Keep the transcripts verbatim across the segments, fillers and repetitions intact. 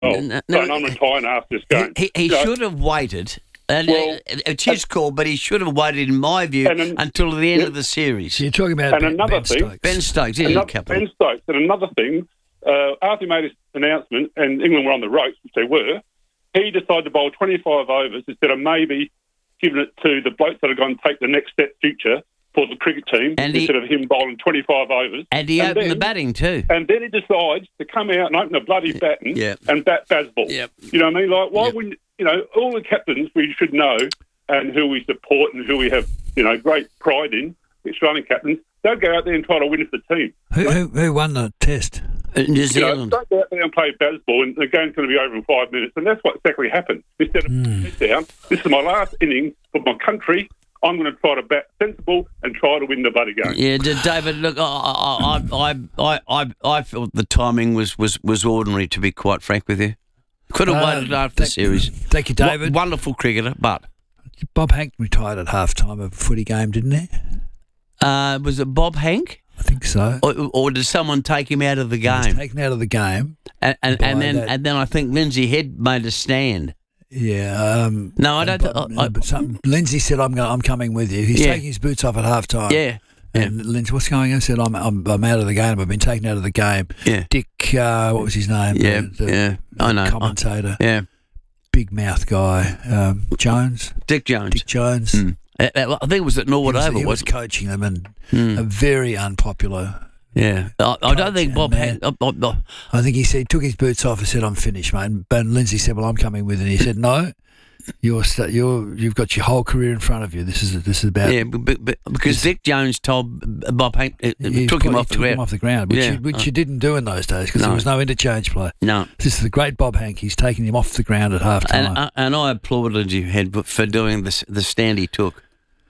Oh, No, so no, I'm retiring after this game. He, he So- should have waited. And Well, it's his call, but he should have waited, in my view, And an- until the end yeah. of the series. So you're talking about And Ben, another Ben thing- Stokes. Ben Stokes, yeah, Another, capital. Ben Stokes. And another thing, uh, after he made his announcement and England were on the ropes, which they were, he decided to bowl twenty-five overs instead of maybe giving it to the blokes that are going to take the next step future for the cricket team And he- instead of him bowling twenty-five overs. And he opened then, the batting too. And then he decides to come out and open a bloody baton Yeah. and bat Bazball. Yep. You know what I mean? Like, why Yep. wouldn't, you know, all the captains we should know and who we support and who we have, you know, great pride in, Australian captains, don't go out there and try to win for the team. Who, who, who won the test? Uh, New You know, Zealand. don't go out there and play Bazball and the game's going to be over in five minutes. And that's what exactly happened. Instead of Hmm. sit down, this is my last inning for my country. I'm going to try to bat sensible and try to win the bloody game. Yeah, D- David. Look, I, I, I, I, I, I felt the timing was, was, was ordinary. To be quite frank with you, could have Uh, waited after the thank- series. Thank you, David. W- wonderful cricketer, but Bob Hank retired at half time of a footy game, didn't he? uh, was it Bob Hank, I think so. or, or did someone take him out of the He was game? taken out of the game. And and, by and then that- and then I think Lindsay Head made a stand. Yeah. Um, No, I don't. but, th- I, I, but some, Lindsay said, "I'm going. I'm coming with you." He's Yeah. taking his boots off at half time. yeah, yeah, And Lindsay, what's going on? I said, I'm, I'm, I'm out of the game. I've been taken out of the game. yeah, Dick, uh, what was his name? yeah, The- the yeah. I know. I- Commentator, yeah, big mouth guy, um, Jones, Dick Jones. Dick Jones. Mm. Uh, uh, I think it was at He Norwood was, Oval, he was wasn't it? coaching them, and Mm. a very unpopular. Yeah, I, I don't think and Bob man. Hank. I, I, I, I think he said he took his boots off and said, "I'm finished, mate." And Ben Lindsay said, "Well, I'm coming with," and he said, "No, you're st- you're you've got your whole career in front of you. This is this is about." yeah, but, but, because Dick Jones told Bob Hank, uh, He took him put- off he the took ground. him off the ground, which, Yeah. you, which Oh. you didn't do in those days because No. there was no interchange play. No, This is the great Bob Hank. He's taking him off the ground at half time. and uh, and I applauded you, Head, for doing the the stand he took.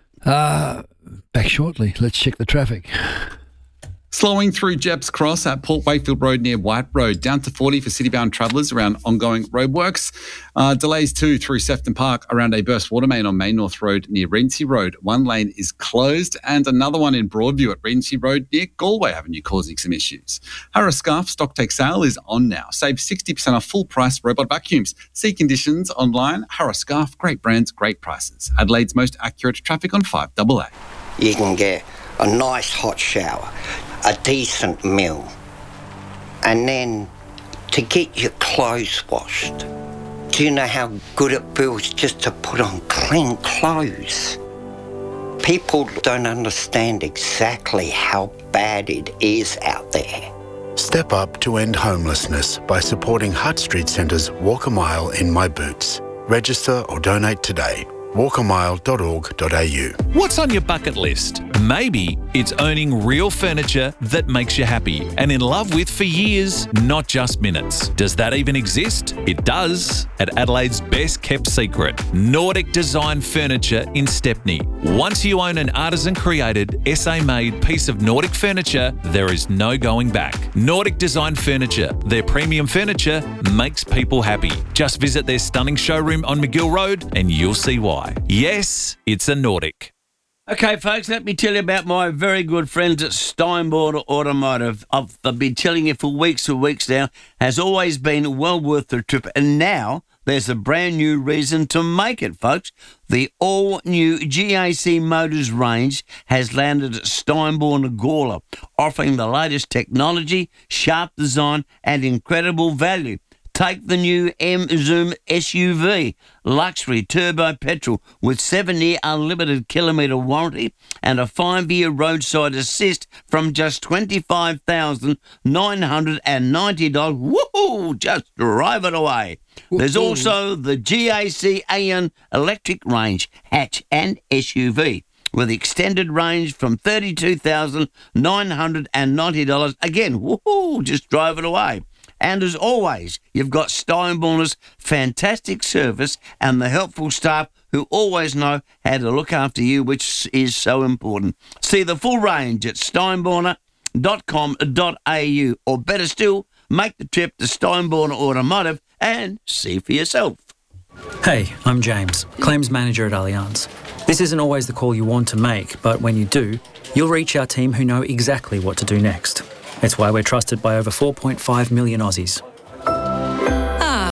Uh, back shortly. Let's check the traffic. Slowing through Jepp's Cross at Port Wakefield Road near White Road, down to forty for city-bound travellers around ongoing roadworks. Uh, delays too through Sefton Park around a burst water main on Main North Road near Regency Road. One lane is closed and another one in Broadview at Regency Road near Galway Avenue causing some issues. Harris Scarf stock take sale is on now. Save sixty percent off full price robot vacuums. See conditions online. Harris Scarf, great brands, great prices. Adelaide's most accurate traffic on five A A. You can get a nice hot shower, a decent meal, and then to get your clothes washed. Do you know how good it feels just to put on clean clothes? People don't understand exactly how bad it is out there. Step up to end homelessness by supporting Hutt Street Centre's Walk a Mile in My Boots. Register or donate today. walk a mile dot org dot a u. What's on your bucket list? Maybe it's owning real furniture that makes you happy and in love with for years, not just minutes. Does that even exist? It does at Adelaide's best kept secret, Nordic Design Furniture in Stepney. Once you own an artisan created, S A made piece of Nordic furniture, there is no going back. Nordic Design Furniture, their premium furniture makes people happy. Just visit their stunning showroom on McGill Road and you'll see why. Yes, it's a Nordic. Okay, folks, let me tell you about my very good friends at Steinborn Automotive. I've, I've been telling you for weeks and weeks now, has always been well worth the trip, and now there's a brand new reason to make it, folks. The all-new G A C Motors range has landed at Steinborn Gawler, offering the latest technology, sharp design, and incredible value. Take the new M-Zoom S U V, luxury turbo petrol with seven-year unlimited kilometre warranty and a five-year roadside assist from just twenty-five thousand nine hundred ninety dollars. Woohoo! Just drive it away. There's also the G A C A N electric range, hatch and S U V, with extended range from thirty-two thousand nine hundred ninety dollars. Again, woohoo! Just drive it away. And as always, you've got Steinborner's fantastic service and the helpful staff who always know how to look after you, which is so important. See the full range at steinborner dot com dot a u, or better still, make the trip to Steinborner Automotive and see for yourself. Hey, I'm James, Claims Manager at Allianz. This isn't always the call you want to make, but when you do, you'll reach our team who know exactly what to do next. It's why we're trusted by over four point five million Aussies. Ah,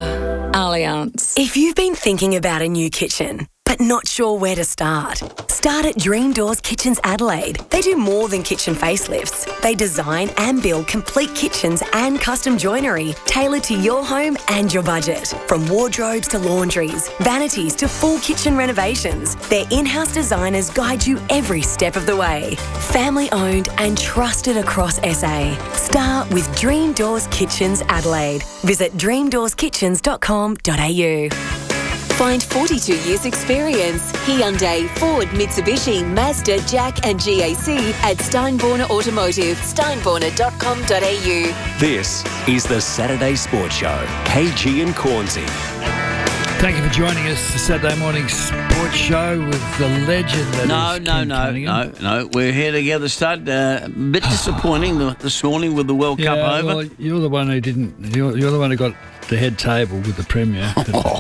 Allianz. If you've been thinking about a new kitchen, but not sure where to start, start at Dream Doors Kitchens Adelaide. They do more than kitchen facelifts. They design and build complete kitchens and custom joinery tailored to your home and your budget. From wardrobes to laundries, vanities to full kitchen renovations, their in-house designers guide you every step of the way. Family owned and trusted across S A. Start with Dream Doors Kitchens Adelaide. Visit dream doors kitchens dot com dot a u. Find forty-two years experience Hyundai, Ford, Mitsubishi, Mazda, Jack and G A C at Steinborner Automotive, steinborner dot com dot a u. This is the Saturday Sports Show. K G and Cornsey. Thank you for joining us, the Saturday morning sports show with the legend that No, is no, Ken no, Cunningham. no, no. We're here together, Stud. Uh, a bit disappointing the- this morning with the World Yeah, Cup over. well, you're the one who didn't. You're, you're the one who got the head table with the Premier.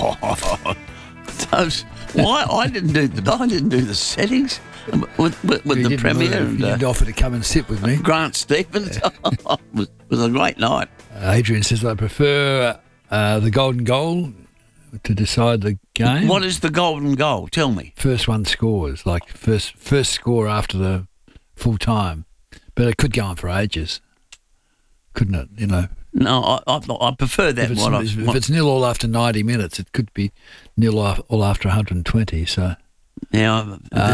Those, why I didn't do the I didn't do the settings with, with, with You the didn't Premier move. and You uh, didn't offer to come and sit with me. Grant Stevens. it was, was a great night. Uh, Adrian says I prefer uh, the golden goal to decide the game. What is the golden goal? Tell me. First one scores, like first first score after the full time, but it could go on for ages, couldn't it? You know. No, I I, I prefer that If it's, one. I- if it's nil all after ninety minutes, it could be nil all all after one hundred twenty. So, Now,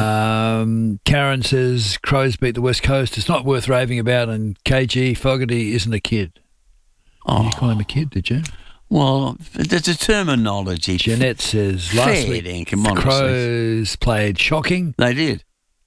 um, Karen says Crows beat the West Coast. It's not worth raving about, and K G Fogarty isn't a kid. oh, You call him a kid, did you? well, there's a terminology. Jeanette says last Fair week dinkum, the honestly. Crows played shocking. They did.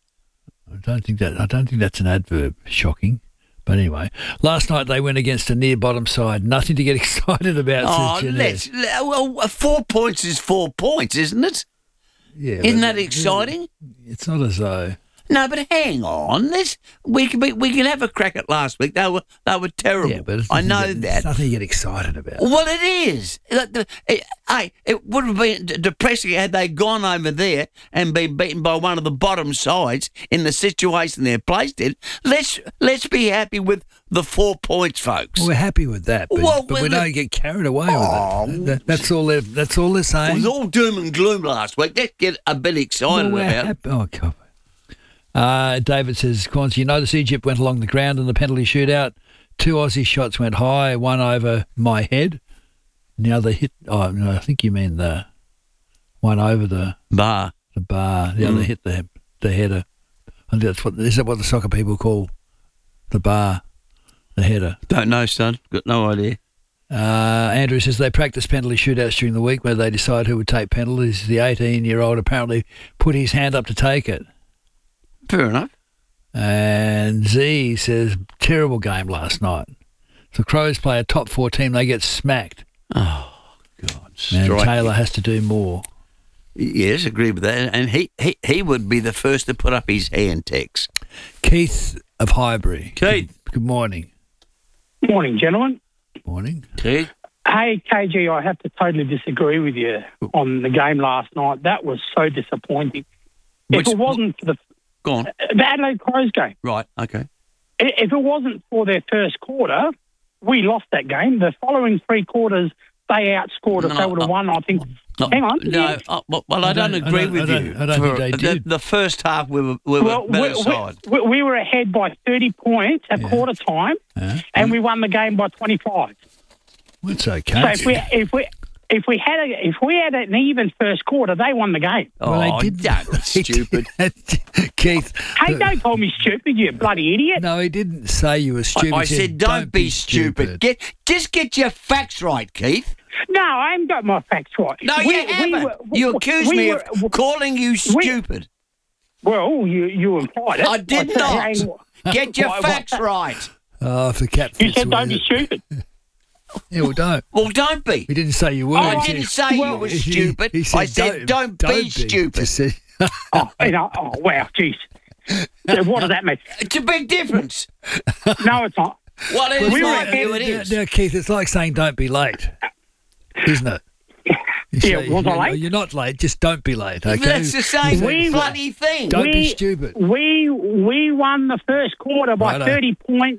I don't think that. I don't think that's an adverb. Shocking. But anyway, last night they went against a near bottom side. Nothing to get excited about. Oh, says Jeanette. let's. let- Well, four points is four points, isn't it? Yeah, Isn't but that exciting? It's not as though. No, but hang on. Let's we can we, we can have a crack at last week. They were they were terrible. Yeah, but it's I nothing know to get, that. It's nothing to get excited about. Well, it is. Like the- it- Hey, it would have been d- depressing had they gone over there and been beaten by one of the bottom sides in the situation they're placed in. Let's let's be happy with the four points, folks. Well, we're happy with that, but, Well, but we well, don't the- get carried away Oh. with it. That, that's all. They're, that's all they're It saying. was all doom and gloom last week. Let's get a bit excited Well, we're about it. happy. Oh, God. Uh, David says, Corns, you notice Egypt went along the ground in the penalty shootout. Two Aussie shots went high, one over my head. Now they hit. Oh no, I think you mean the one over the Bar. the bar. The other Mm. hit the the header. I think that's what is that what the soccer people call the bar, the header. Don't know, son. Got no idea. Uh, Andrew says they practice penalty shootouts during the week where they decide who would take penalties. The eighteen-year-old apparently put his hand up to take it. Fair enough. And Z says, terrible game last night. So Crows play a top four team, they get smacked. Oh, God. And Strike. Taylor has to do more. Yes, agree with that. And he, he, he would be the first to put up his hand, Tex. Keith of Highbury. Keith. Good morning. Morning, gentlemen. Morning. Keith. Hey, K G, I have to totally disagree with you on the game last night. That was so disappointing. Which- if it wasn't for the, Go on. the Adelaide Crows game, Right, okay. i- if it wasn't for their first quarter, we lost that game. The following three quarters, they outscored us. No, they would have uh, won, I think. No, Hang on. No, Yeah. uh, well, well, I, I don't, don't- I agree don't- with I don't- you. I don't think For they the, did. the first half, we were, we were Well, a better we, side. we, we were ahead by thirty points at Yeah. quarter time, Yeah. and we won the game by twenty-five. That's So okay. if we if we if we had a, if we had an even first quarter, they won the game. Well, oh, they did. don't, stupid. Keith. Hey, uh, don't call me stupid, you bloody idiot. No, he didn't say you were I, stupid. I He said, don't, be stupid. Get Just get your facts right, Keith. No, I haven't got my facts right. No, We- you we haven't. were- you accused we me were- of calling you stupid. Well, you you implied it. I did said, not. hey, Get your why- facts why- right. Oh, if the cat You fits said with don't be it. stupid. Yeah, well, don't. Well, don't be. We didn't say you were. I He didn't said- say you well, were he- stupid. he said I said, don't, be, stupid. Just said- Oh, you know, oh wow, jeez. So what does that mean? It's a big difference. No, it's not. Well, it is We were like ahead you, of it Now, is. now, Keith, it's like saying don't be late, isn't it? You Yeah, say, was I you know, late? You're not late, just don't be late, okay? That's the same We- bloody thing. Don't be we, stupid. We we won the first quarter by Righto. thirty points,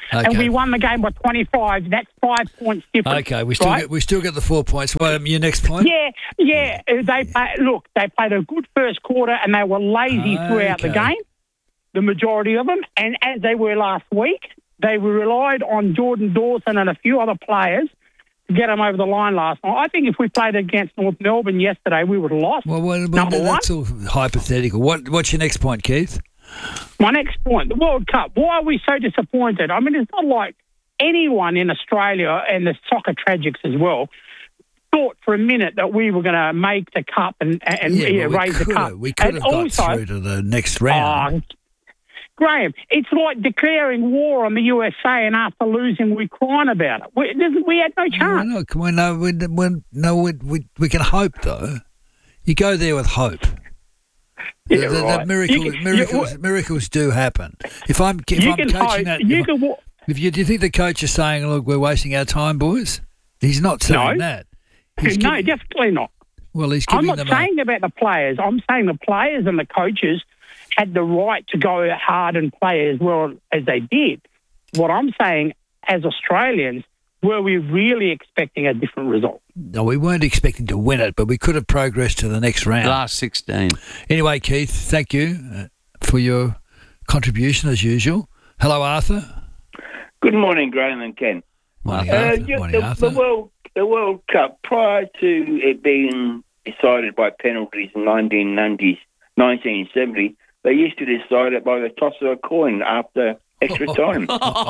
and Okay. we won the game by twenty-five. That's five points different. Okay, we still right? get we still get the four points. What um, your next point? Yeah, yeah. uh, They play, look. They played a good first quarter, and they were lazy throughout the Okay. game. The majority of them, and as they were last week, they relied on Jordan Dawson and a few other players to get them over the line last night. I think if we played against North Melbourne yesterday, we would have lost. Well, well, well Number that's all hypothetical. What What's your next point, Keith? My next point, the World Cup. Why are we so disappointed? I mean, it's not like anyone in Australia and the soccer tragics as well thought for a minute that we were going to make the cup and, and Yeah, yeah, but we raise the could cup. have- we could and have got also, through to the next round. Oh, Graham, it's like declaring war on the U S A, and after losing, we're crying about it. We, there's- we had no No, chance. no, come on, no, we, we, no, we, we, we can hope though. You go there with hope. Yeah, the, the, right. the miracles, You can- miracles, you- miracles do happen. If I'm, if You I'm can coaching hope. that, You if, can wa- if you do you think the coach is saying, "Look, we're wasting our time, boys"? He's not saying No. that. He's no, giving- definitely not. well, he's I'm giving not them. saying about the players. I'm saying the players and the coaches had the right to go hard and play as well as they did. What I'm saying, as Australians, were we really expecting a different result? A, no, we weren't expecting to win it, but we could have progressed to the next round. Last sixteen. Anyway, Keith, thank you uh, for your contribution as usual. Hello, Arthur. Good morning, Graham and Ken. Morning, Uh, Arthur. you- Morning, the, Arthur. the World the World Cup, prior to it being decided by penalties in nineteen ninety, nineteen seventy, they used to decide it by the toss of a coin after extra time.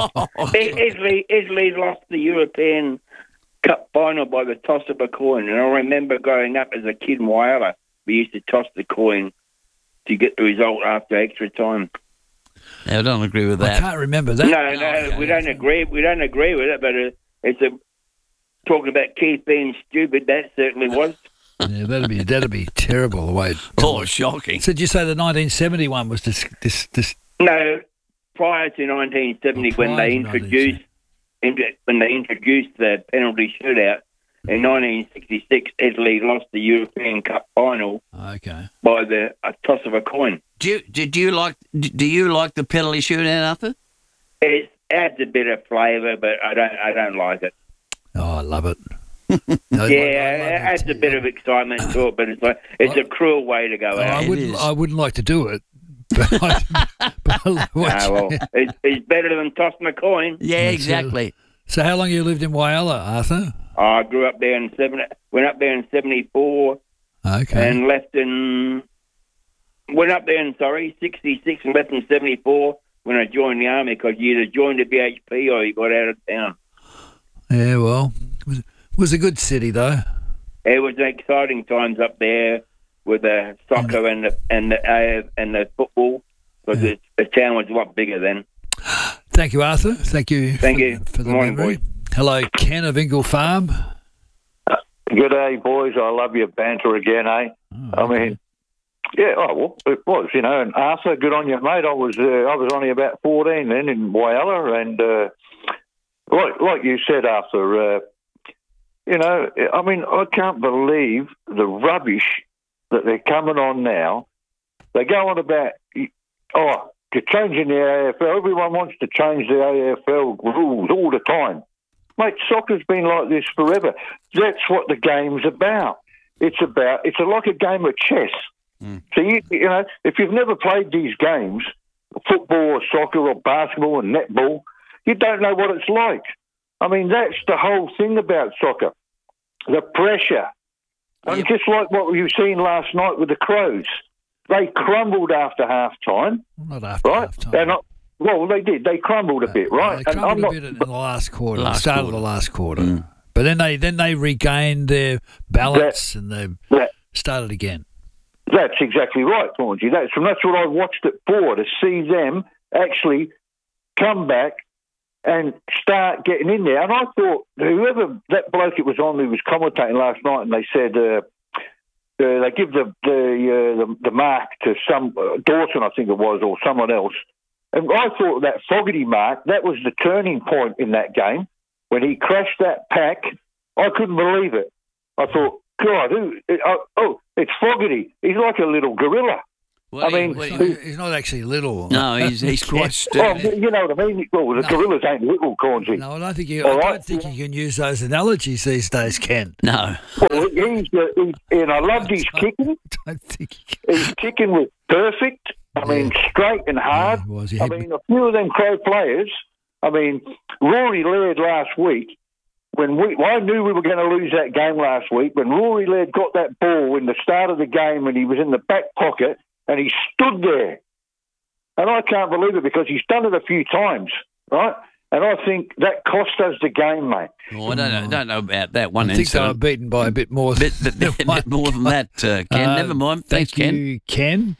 I- Italy, Italy lost the European Cup final by the toss of a coin, and I remember growing up as a kid in Whyalla, we used to toss the coin to get the result after extra time. I don't agree with I that. can't remember that. No, no, we don't agree. We don't agree with it, but it, it's a talking about Keith being stupid. That certainly was. Yeah, that'd be that'd be terrible the way. It, Oh, shocking. so did you say the nineteen seventy-one was this this this? No, prior to nineteen seventy, Oh, when prior they to introduced into- when they introduced the penalty shootout in nineteen sixty-six, Italy lost the European Cup final Okay. by the a toss of a coin. Do you, did you like? Do you like the penalty shootout, Arthur? It adds a bit of flavour, but I don't. I don't like it. Oh, I love it. No, yeah, I- I love it adds a bit of excitement to it, but it's like it's a cruel way to go Oh, out. I it wouldn't. is. I wouldn't like to do it. But I, but I love Ah, watching well, it. it's, it's better than tossing a coin. Yeah, That's exactly. So, how long you lived in Whyalla, Arthur? I grew up there in seven. Went up there in seventy-four. Okay. And left in, went up there in, sorry, sixty-six and left in seventy-four when I joined the Army because you either joined the B H P or you got out of town. Yeah. Well, it was, was a good city though. It was exciting times up there with the soccer and the and the, uh, and the football because Yeah. the, the town was a lot bigger then. Thank you, Arthur. Thank you. Thank for, you. for the Good morning, memory. boys. Hello, Ken of Ingle Farm. Good day, boys. I love your banter again, eh? Oh, I mean, yeah, oh, well, it was, you know. And Arthur, good on you, mate. I was, uh, I was only about fourteen then in Whyalla, and uh, like, like you said, Arthur, uh, you know, I mean, I can't believe the rubbish that they're coming on now. They go on about, oh, to changing the A F L. Everyone wants to change the A F L rules all the time. Mate, soccer's been like this forever. That's what the game's about. It's about, it's like a game of chess. Mm. So, you, you know, if you've never played these games, football or soccer or basketball and netball, you don't know what it's like. I mean, that's the whole thing about soccer, the pressure. And just like what we've seen last night with the Crows, they crumbled after half-time, Not after right? half-time. They're not, well, they did. They crumbled a bit, right? They And crumbled I'm not, a bit in the last quarter, Last the start quarter. of the last quarter. But then they then they regained their balance and they that, started again. That's exactly right, Tornsey. That's, and that's what I watched it for, to see them actually come back and start getting in there. And I thought, whoever that bloke it was on who was commentating last night, and they said uh, uh, they give the the, uh, the the mark to some uh, Dawson, I think it was, or someone else. And I thought that Fogarty mark, that was the turning point in that game when he crashed that pack. I couldn't believe it. I thought, God, who? Oh, oh, it's Fogarty. He's like a little gorilla. What I do you- mean, what do He's not, he's not actually little. No, he's he's quite well, sturdy. you know what I mean. Well, the No. gorillas ain't little, Cornsey. No, I don't think you. All I right. don't think you can use those analogies these days, Ken. No. Well, he's, uh, he's and I loved his kicking. I don't think you can. His kicking was perfect. I mean, straight and hard. Yeah, it was. He I had- mean, a few of them Crow players. I mean, Rory Laird last week. When we, well, I knew we were going to lose that game last week. When Rory Laird got that ball in the start of the game, and he was in the back pocket, and he stood there, and I can't believe it because he's done it a few times, right? And I think that cost us the game, mate. Oh, I don't know, don't know about that one I think they were incident. beaten by a bit more. Bit, bit, bit, bit more than that, uh, Ken. Uh, Never mind. Thanks, Thank Ken. you, Ken.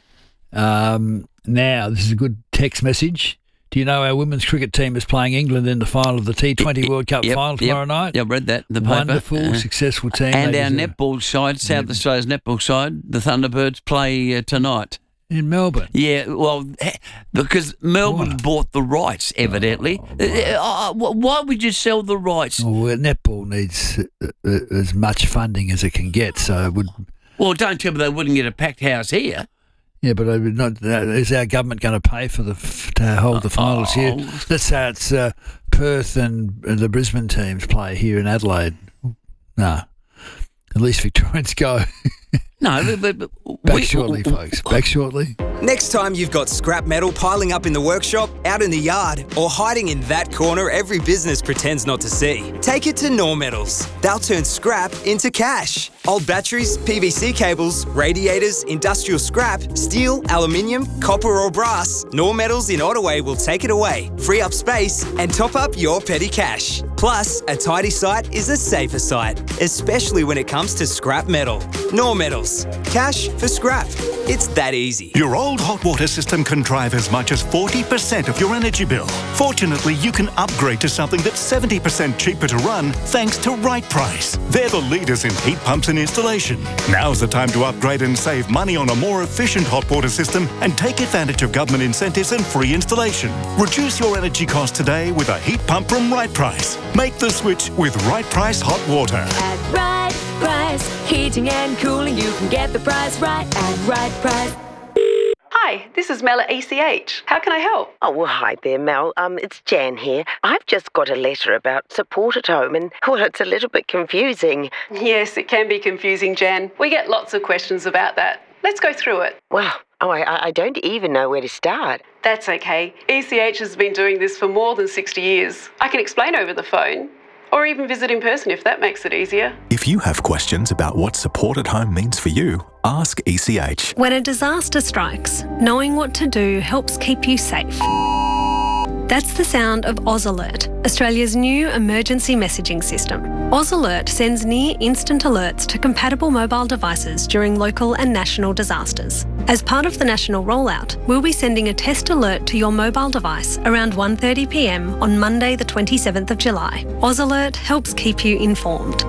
Um, now, this is a good text message. Do you know our women's cricket team is playing England in the final of the T twenty World Cup Yep, final yep. tomorrow night? Yeah, I read that in the paper. Wonderful, Uh, successful team. And They our deserve- netball side, South Australia's netball side, the Thunderbirds play uh, tonight. in Melbourne. Yeah, well, eh, because Melbourne bought the rights, evidently. Oh, Uh, uh, wh- why would you sell the rights? Oh, well, netball needs uh, uh, as much funding as it can get, so it would. Well, don't tell me they wouldn't get a packed house here. Yeah, but I would not. Uh, is our government going to pay for the f- to hold the finals here? Oh. Let's say it's uh, Perth and uh, the Brisbane teams play here in Adelaide. No, at least Victorians go. No, but, but, but Back we- shortly, folks. Back shortly. Next time you've got scrap metal piling up in the workshop, out in the yard, or hiding in that corner every business pretends not to see, take it to Nor Metals. They'll turn scrap into cash. Old batteries, P V C cables, radiators, industrial scrap, steel, aluminium, copper or brass, Nor Metals in Ottaway will take it away, free up space, and top up your petty cash. Plus, a tidy site is a safer site, especially when it comes to scrap metal. Nor Metals. Cash for scrap. It's that easy. Your old hot water system can drive as much as forty percent of your energy bill. Fortunately, you can upgrade to something that's seventy percent cheaper to run thanks to Right Price. They're the leaders in heat pumps and installation. Now's the time to upgrade and save money on a more efficient hot water system and take advantage of government incentives and free installation. Reduce your energy costs today with a heat pump from Right Price. Make the switch with Right Price Hot Water. At Right Price, heating and cooling, you can get the price right at Right Price. Hi, this is Mel at E C H. How can I help? Oh, well, hi there, Mel. Um, it's Jan here. I've just got a letter about support at home and, well, it's a little bit confusing. Yes, it can be confusing, Jan. We get lots of questions about that. Let's go through it. Well, oh, I, I don't even know where to start. That's okay. E C H has been doing this for more than sixty years. I can explain over the phone, or even visit in person if that makes it easier. If you have questions about what support at home means for you, ask E C H. When a disaster strikes, knowing what to do helps keep you safe. That's the sound of Oz Alert, Australia's new emergency messaging system. Oz Alert sends near instant alerts to compatible mobile devices during local and national disasters. As part of the national rollout, we'll be sending a test alert to your mobile device around one thirty p m on Monday the twenty-seventh of July. Oz Alert helps keep you informed.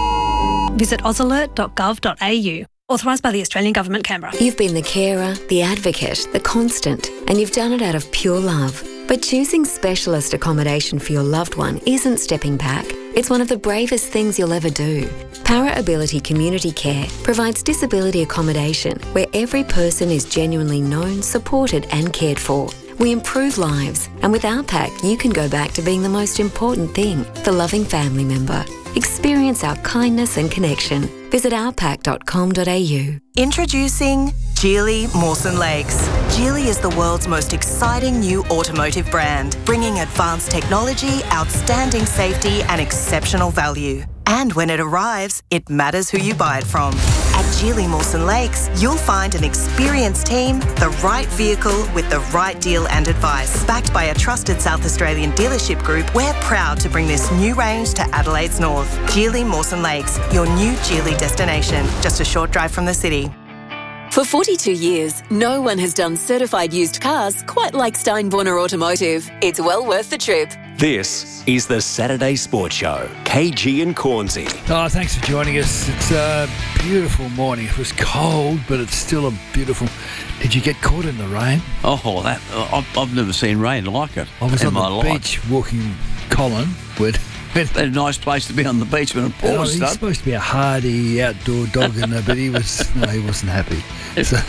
Visit oz alert dot gov dot a u. Authorised by the Australian Government, Canberra. You've been the carer, the advocate, the constant, and you've done it out of pure love. But choosing specialist accommodation for your loved one isn't stepping back. It's one of the bravest things you'll ever do. Para Ability Community Care provides disability accommodation where every person is genuinely known, supported and cared for. We improve lives, and with our pack, you can go back to being the most important thing, the loving family member. Experience our kindness and connection. Visit our pack dot com dot a u. Introducing Geely Mawson Lakes. Geely is the world's most exciting new automotive brand, bringing advanced technology, outstanding safety and exceptional value. And when it arrives, it matters who you buy it from. At Geely Mawson Lakes, you'll find an experienced team, the right vehicle with the right deal and advice. Backed by a trusted South Australian dealership group, we're proud to bring this new range to Adelaide's north. Geely Mawson Lakes, your new Geely destination, just a short drive from the city. For forty-two years, no one has done certified used cars quite like Steinborner Automotive. It's well worth the trip. This is the Saturday Sports Show. K G and Cornsey. Oh, thanks for joining us. It's a beautiful morning. It was cold, but it's still a beautiful. Did you get caught in the rain? Oh, that I've, I've never seen rain like it. I was in on my the life. beach walking Colin with. It's a nice place to be on the beach when it Oh, pours he's stuff. supposed to be a hardy outdoor dog, and uh, but he was no, he wasn't happy. So,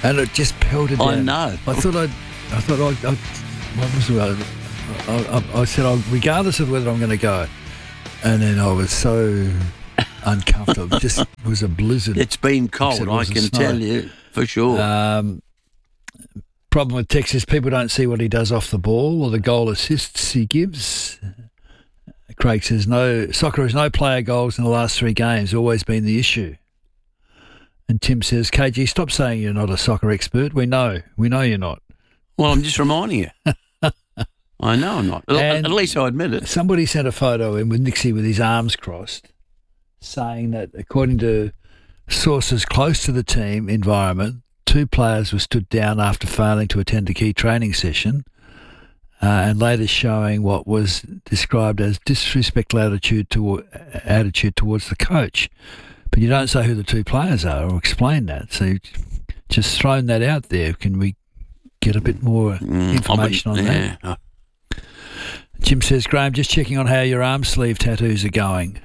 and it just pelted down. I know. I thought I'd, I thought I, I what was it? I, I, I said, oh, regardless of whether I'm going to go, and then I was so uncomfortable. It just was a blizzard. It's been cold, Except it I wasn't can snow. tell you, for sure. Um, problem with Tex is people don't see what he does off the ball or the goal assists he gives. Craig says, no, soccer has no player goals in the last three games, always been the issue. And Tim says, K G, stop saying you're not a soccer expert. We know. We know you're not. Well, I'm just reminding you. I know I'm not. And At least I admit it. Somebody sent a photo in with Nixie with his arms crossed, saying that according to sources close to the team environment, two players were stood down after failing to attend a key training session, uh, and later showing what was described as disrespectful attitude to, attitude towards the coach. But you don't say who the two players are or explain that. So you've just thrown that out there. Can we get a bit more Mm, information on yeah. that? Jim says, Graham, just checking on how your arm sleeve tattoos are going.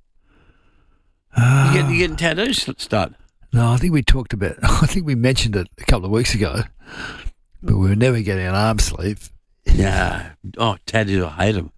You get, you getting tattoos started? No, I think we talked about I think we mentioned it a couple of weeks ago, but we were never getting an arm sleeve. Yeah. Oh, tattoos, I hate them.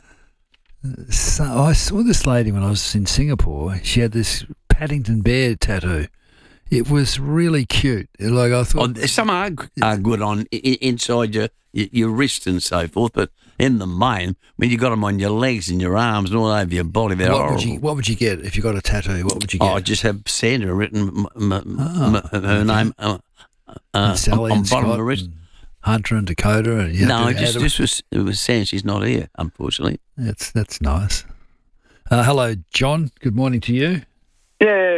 So I saw this lady when I was in Singapore. She had this Paddington Bear tattoo. It was really cute. Like I thought, Oh, some are, are good on i- i- inside your, your your wrist and so forth, but in the main, when you got them on your legs and your arms and all over your body, they're what horrible. would you what would you get if you got a tattoo? What would you get? Oh, I just have Sandra written m- m- Oh, m- her name uh, uh, And Sally on and bottom of Scott the wrist. and Hunter and Dakota. And you No, have to just add just was it was Sandra. She's not here, unfortunately. That's that's nice. Uh, hello, John. Good morning to you. Yeah,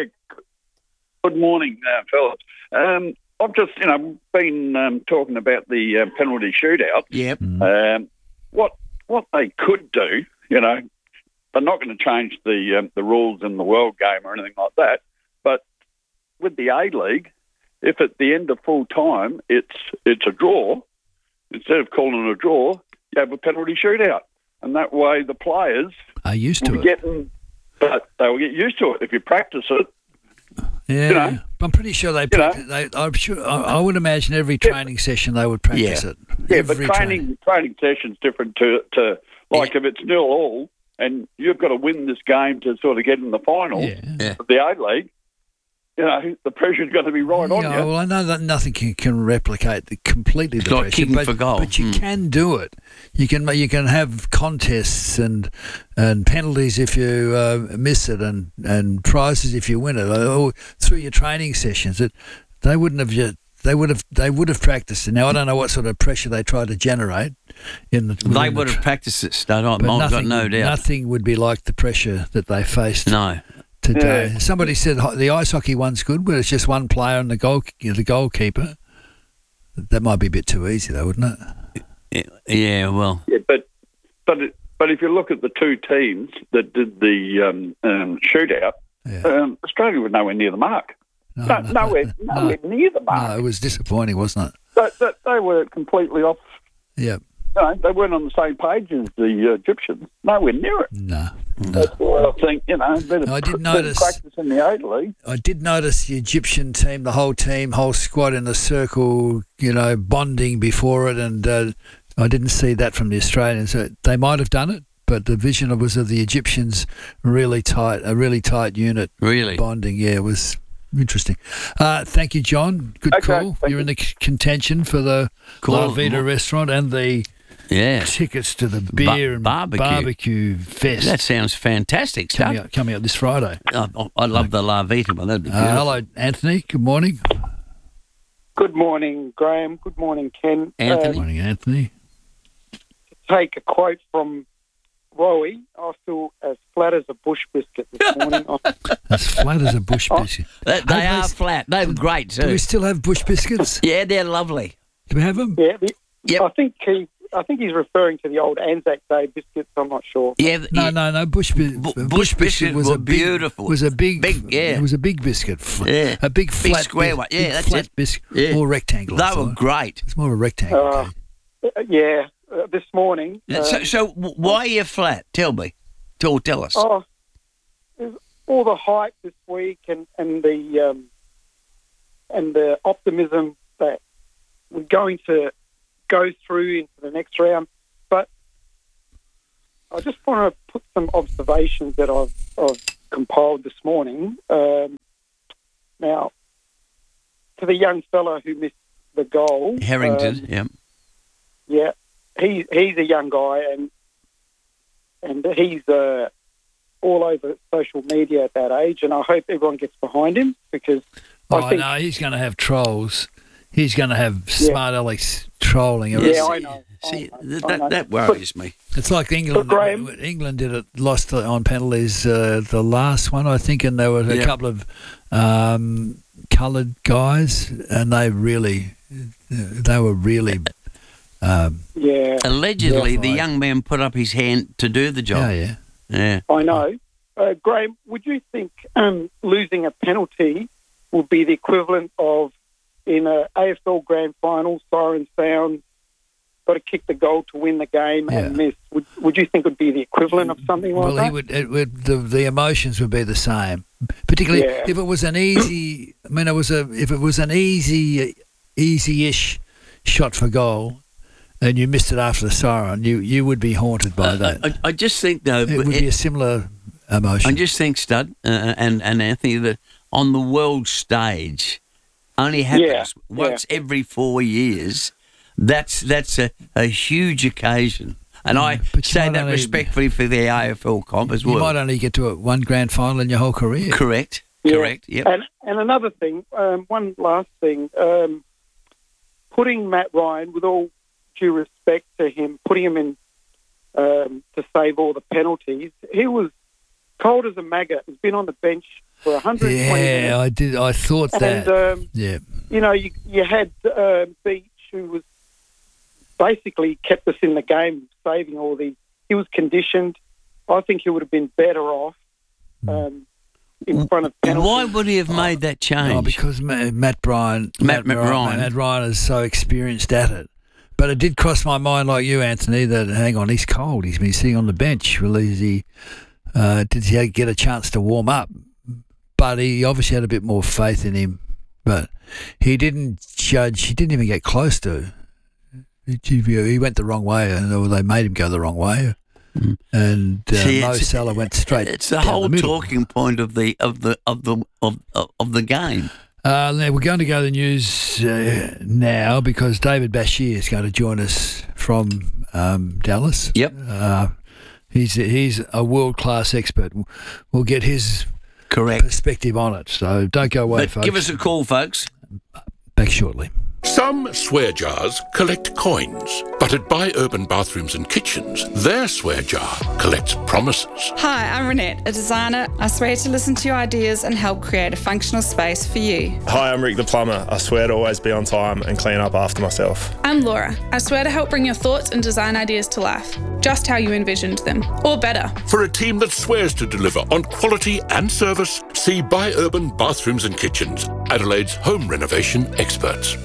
good morning, uh, fellas. Um, I've just, you know, been um, talking about the uh, penalty shootout. Yep. Um, what what they could do, you know, they're not going to change the um, the rules in the world game or anything like that. But with the A League, if at the end of full time it's it's a draw, instead of calling it a draw, you have a penalty shootout, and that way the players are used to will it. be getting, but they will get used to it if you practice it. Yeah, You know, I'm pretty sure they. Practice, they I'm sure. I, I would imagine every training session they would practice Yeah. it. Yeah, but Every training training session's different to to like if it's nil all and you've got to win this game to sort of get in the final of the A League. You know, the pressure's going to be right on Yeah, you. well, I know that nothing can, can replicate the, completely the like pressure, kicking but, for goal. but you Mm. can do it. You can you can have contests and and penalties if you uh, miss it, and, and prizes if you win it. Or through your training sessions, it they wouldn't have yet. They would have. They would have practiced it. Now I don't know what sort of pressure they tried to generate in the. They within would the have practiced it, Stud. I've but got nothing, no doubt. nothing would be like the pressure that they faced No. today. Yeah. Somebody said ho- the ice hockey one's good, but it's just one player and the goal, the goalkeeper. That might be a bit too easy, though, wouldn't it? Yeah, well. Yeah, but but it, but if you look at the two teams that did the um, um, shootout, um, Australia was nowhere near the mark. No, nowhere, nowhere near the mark. No, it was disappointing, wasn't it? But, but they were completely off. Yeah. You know, they weren't on the same page as the uh, Egyptians. Nowhere near it. No. That's why I think, you know, better, I did better notice- practice in the A League. I did notice the Egyptian team, the whole team, whole squad in the circle, you know, bonding before it, and uh, I didn't see that from the Australians. Uh, They might have done it, but the vision was of the Egyptians really tight, a really tight unit. Really? Bonding, yeah, it was interesting. Uh, thank you, John. Good Okay, call. thank You're in the c- contention for the Cool. La Vida restaurant and the Yeah. tickets to the beer Ba- and barbecue. barbecue fest. That sounds fantastic, Stud. coming up, coming up this Friday. I, I love the La Vita one. That'd be Uh, beautiful. hello, Anthony. Good morning. Good morning, Graham. Good morning, Ken. Good Uh, morning, Anthony. take a quote from Rowie. I feel as flat as a bush biscuit this morning. As flat as a bush biscuit. They, they Hey, are they- flat. They're great too. Do we still have bush biscuits? Yeah, they're lovely. Do we have them? Yeah, the, I think he, I think he's referring to the old Anzac Day biscuits. I'm not sure. Yeah, No, no, no. Bush, bi- bush, biscuit biscuits was were a big, beautiful. Was a big, Big, yeah. It was a big biscuit. F- Yeah. a big Big flat, square bis- one. Yeah, big that's flat it. biscuit, Yeah. more rectangle. I They were thought. great. It's more a rectangle. Uh, yeah, uh, this morning. Uh, so, so w- why are you flat? Tell me. Tell, tell us. Oh, there's all the hype this week and and the um, and the optimism that we're going to go through into the next round. But I just want to put some observations that I've, I've compiled this morning. Um, now, to the young fella who missed the goal, Harrington, um, yeah, yeah, he he's a young guy, and and he's uh, all over social media at that age, and I hope everyone gets behind him because oh, I think no, he's going to have trolls. He's going to have smart yeah. Alex trolling. Yeah, yeah I know. See, I know, that, I know. that worries but, me. It's like England. Graham, England did it, lost on penalties uh, the last one, I think, and there were a yeah. couple of um, coloured guys, and they really, they were really. Um, yeah. Allegedly, yeah, the young man put up his hand to do the job. Yeah, yeah. Yeah. I know. Uh, Graham, would you think um, losing a penalty would be the equivalent of in a A F L Grand Final, siren sound, got to kick the goal to win the game yeah. and miss? Would Would you think it would be the equivalent of something like well, that? Well, he would. It would the, the emotions would be the same, particularly yeah. if it was an easy. I mean, it was a if it was an easy, easy-ish shot for goal, and you missed it after the siren, you you would be haunted by uh, that. I, I just think though, it would it, be a similar emotion. I just think, Stud uh, and and Anthony, that on the world stage, only happens yeah, once yeah. every four years. That's that's a, a huge occasion, and I say that only, respectfully for the A F L comp as well. You might only get to a, one grand final in your whole career. Correct. Yeah. Correct. Yep. And and another thing, um, one last thing, um, putting Matt Ryan, with all due respect to him, putting him in um, to save all the penalties, he was cold as a maggot. He's been on the bench for one hundred twenty yeah, minutes. I did. I thought and, that. Um, yeah. You know, you you had uh, Beach, who was basically kept us in the game, saving all these. He was conditioned. I think he would have been better off um, in front of penalties. Why would he have made that change? Oh, because Matt, Matt Bryan, Matt, Matt Ryan, Ryan, Matt Ryan is so experienced at it. But it did cross my mind, like you, Anthony, that hang on, he's cold. He's been sitting on the bench. Well, is he? Uh, did he get a chance to warm up? But he obviously had a bit more faith in him. But he didn't judge. He didn't even get close to. He went the wrong way, and they made him go the wrong way. Mm. And uh, See, Mo Salah went straight. It's the down whole the middle. talking point of the of the of the of of the game. Uh, now we're going to go to the news uh, now because David Bashir is going to join us from um, Dallas. Yep. Uh, he's he's a world class expert. We'll get his correct perspective on it. So don't go away, but folks. Give us a call, folks. Back shortly. Some swear jars collect coins, but at Buy Urban Bathrooms and Kitchens, their swear jar collects promises. Hi, I'm Renette, a designer. I swear to listen to your ideas and help create a functional space for you. Hi, I'm Rick the plumber. I swear to always be on time and clean up after myself. I'm Laura. I swear to help bring your thoughts and design ideas to life, just how you envisioned them, or better. For a team that swears to deliver on quality and service, see Buy Urban Bathrooms and Kitchens, Adelaide's home renovation experts.